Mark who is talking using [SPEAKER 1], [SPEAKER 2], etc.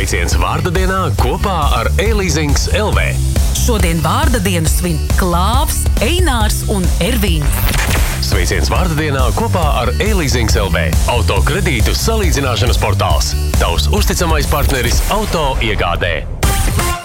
[SPEAKER 1] Sveiciens vārda dienā kopā ar e-leasings LV.
[SPEAKER 2] Šodien vārda dienu svin Klāvs, Einārs un Ervīns.
[SPEAKER 1] Sveiciens vārda dienā kopā ar e-leasings LV. Autokredītu salīdzināšanas portāls. Tavs uzticamais partneris auto iegādē.